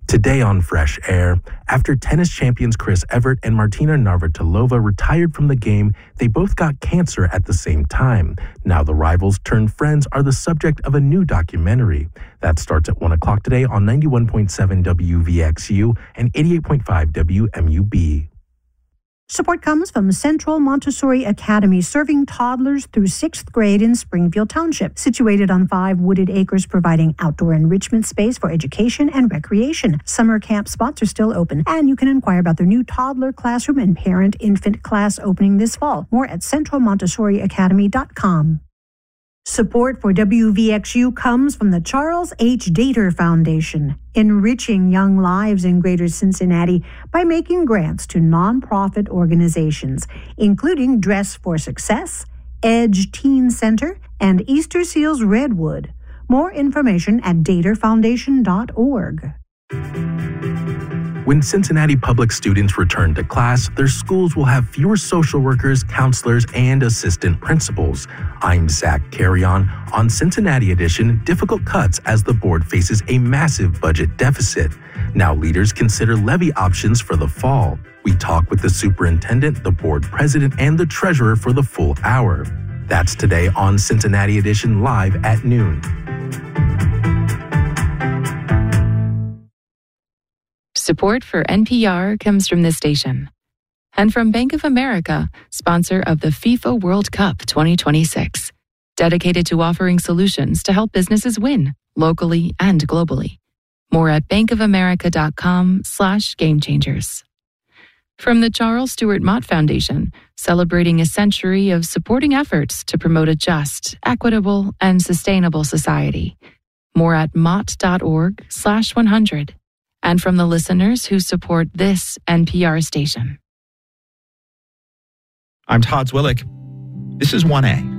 Today on Fresh Air, after tennis champions Chris Evert and Martina Navratilova retired from the game, they both got cancer at the same time. Now the rivals turned friends are the subject of a new documentary. That starts at 1 o'clock today on 91.7 WVXU and 88.5 WMUB. Support comes from Central Montessori Academy, serving toddlers through 6th grade in Springfield Township, situated on 5 wooded acres, providing outdoor enrichment space for education and recreation. Summer camp spots are still open, and you can inquire about their new toddler classroom and parent-infant class opening this fall. More at centralmontessoriacademy.com. Support for WVXU comes from the Charles H. Dater Foundation, enriching young lives in Greater Cincinnati by making grants to nonprofit organizations, including Dress for Success, Edge Teen Center, and Easter Seals Redwood. More information at daterfoundation.org. When Cincinnati public students return to class, their schools will have fewer social workers, counselors, and assistant principals. I'm Zach Carrion. On Cincinnati Edition, difficult cuts as the board faces a massive budget deficit. Now leaders consider levy options for the fall. We talk with the superintendent, the board president, and the treasurer for the full hour. That's today on Cincinnati Edition, live at noon. Support for NPR comes from this station and from Bank of America, sponsor of the FIFA World Cup 2026, dedicated to offering solutions to help businesses win locally and globally. More at bankofamerica.com/gamechangers. From the Charles Stewart Mott Foundation, celebrating a century of supporting efforts to promote a just, equitable, and sustainable society. More at mott.org/100. And from the listeners who support this NPR station. I'm Todd Zwillick. This is 1A.